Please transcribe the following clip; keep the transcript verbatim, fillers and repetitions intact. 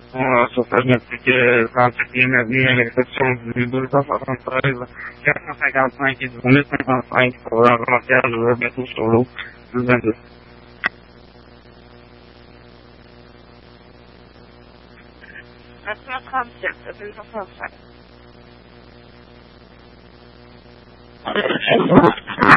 Nossa, por exemplo, porque quando você tem minha recepção dos vidros da fação coisa, quero conseguir um tanque de começo com um tanque por uma terra do Roberto Solo, dizendo that's not concept, that's not concept.